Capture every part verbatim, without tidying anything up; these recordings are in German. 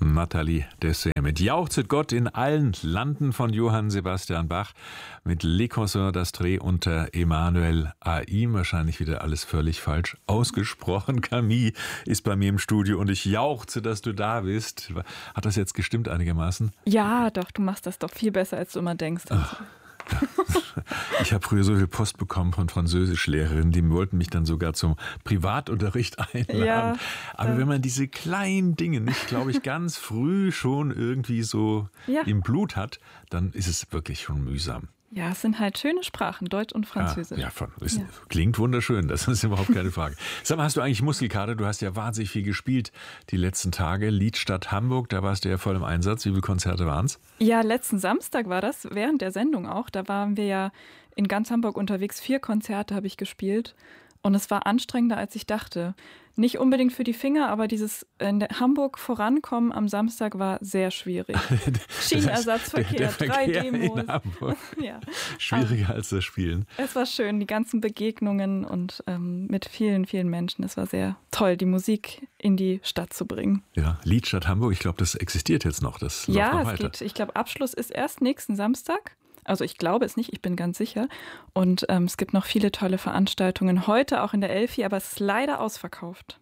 Nathalie Dessay mit Jauchzet Gott in allen Landen von Johann Sebastian Bach, mit Le Concert d'Astrée unter Emmanuel Haïm. Wahrscheinlich wieder alles völlig falsch ausgesprochen. Camille ist bei mir im Studio und ich jauchze, dass du da bist. Hat das jetzt gestimmt einigermaßen? Ja, doch, du machst das doch viel besser, als du immer denkst. Ach. Ja. Ich habe früher so viel Post bekommen von Französischlehrerinnen, die wollten mich dann sogar zum Privatunterricht einladen. Ja, Aber ja. wenn man diese kleinen Dinge nicht, glaube ich, ganz früh schon irgendwie so ja. im Blut hat, dann ist es wirklich schon mühsam. Ja, es sind halt schöne Sprachen, Deutsch und Französisch. Ja, ja, von, ist, ja. Klingt wunderschön, das ist überhaupt keine Frage. Sag mal, hast du eigentlich Muskelkater? Du hast ja wahnsinnig viel gespielt die letzten Tage. Liedstadt Hamburg, da warst du ja voll im Einsatz. Wie viele Konzerte waren es? Ja, letzten Samstag war das, während der Sendung auch. Da waren wir ja in ganz Hamburg unterwegs. Vier Konzerte habe ich gespielt. Und es war anstrengender, als ich dachte. Nicht unbedingt für die Finger, aber dieses in Hamburg vorankommen am Samstag war sehr schwierig. Schienenersatzverkehr, der, der drei Verkehr Demos. In Hamburg. ja. Schwieriger aber als das Spielen. Es war schön, die ganzen Begegnungen und ähm, mit vielen, vielen Menschen. Es war sehr toll, die Musik in die Stadt zu bringen. Ja, Liedstadt Hamburg, ich glaube, das existiert jetzt noch. Das läuft ja, noch es weiter. geht. Ich glaube, Abschluss ist erst nächsten Samstag. Also ich glaube es nicht, ich bin ganz sicher. Und ähm, es gibt noch viele tolle Veranstaltungen. Heute auch in der Elfi, aber es ist leider ausverkauft.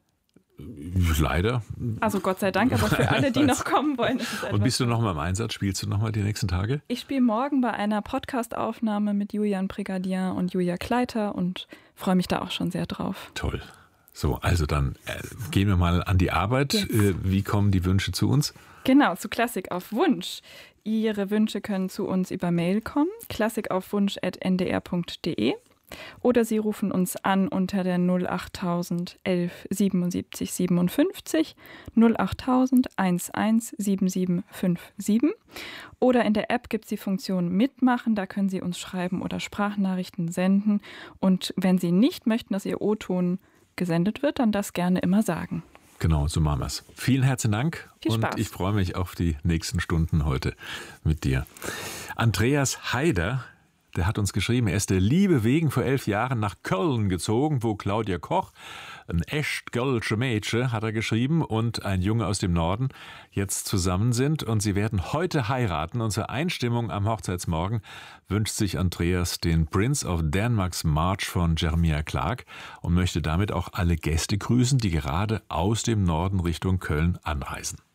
Leider. Also Gott sei Dank, aber für alle, die noch kommen wollen, ist es etwas. Und bist du noch mal im Einsatz? Spielst du noch mal die nächsten Tage? Ich spiele morgen bei einer Podcast-Aufnahme mit Julian Brigadier und Julia Kleiter und freue mich da auch schon sehr drauf. Toll. So, also dann äh, gehen wir mal an die Arbeit. Yes. Äh, wie kommen die Wünsche zu uns? Genau, zu Klassik auf Wunsch. Ihre Wünsche können zu uns über Mail kommen, klassikaufwunsch at n d r punkt d e, oder Sie rufen uns an unter der null achttausend elf siebenundsiebzig siebenundfünfzig, null achttausend elf sieben sieben fünf sieben. Oder in der App gibt es die Funktion Mitmachen, da können Sie uns schreiben oder Sprachnachrichten senden. Und wenn Sie nicht möchten, dass Ihr O-Ton gesendet wird, dann das gerne immer sagen. Genau, so machen wir es. Vielen herzlichen Dank. Viel Spaß. Und ich freue mich auf die nächsten Stunden heute mit dir. Andreas Haider, der hat uns geschrieben, er ist der Liebe wegen vor elf Jahren nach Köln gezogen, wo Claudia Koch, ein echt kölsche Mädchen, hat er geschrieben, und ein Junge aus dem Norden jetzt zusammen sind. Und sie werden heute heiraten. Und zur Einstimmung am Hochzeitsmorgen wünscht sich Andreas den Prince of Denmark's March von Jeremiah Clarke und möchte damit auch alle Gäste grüßen, die gerade aus dem Norden Richtung Köln anreisen.